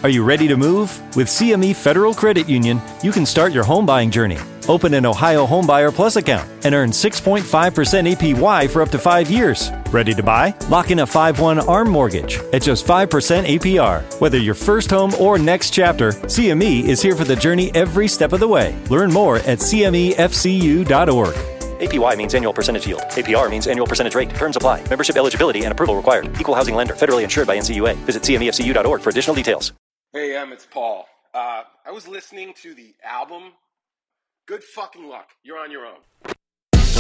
Are you ready to move? With CME Federal Credit Union, you can start your home buying journey. Open an Ohio Homebuyer Plus account and earn 6.5% APY for up to 5 years. Ready to buy? Lock in a 5/1 ARM mortgage at just 5% APR. Whether your first home or next chapter, CME is here for the journey every step of the way. Learn more at cmefcu.org. APY means annual percentage yield. APR means annual percentage rate. Terms apply. Membership eligibility and approval required. Equal housing lender. Federally insured by NCUA. Visit cmefcu.org for additional details. Hey, it's Paul. I was listening to the album. Good fucking luck. You're on your own.